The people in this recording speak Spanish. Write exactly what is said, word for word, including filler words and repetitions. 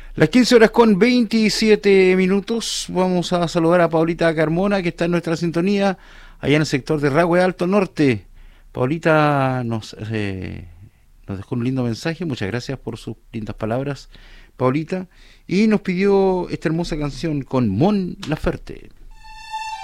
Las quince horas con veintisiete minutos. Vamos a saludar a Paulita Carmona, que está en nuestra sintonía, allá en el sector de Rahue Alto Norte. Paulita nos, eh, nos dejó un lindo mensaje. Muchas gracias por sus lindas palabras, Paulita. Y nos pidió esta hermosa canción con Mon Laferte.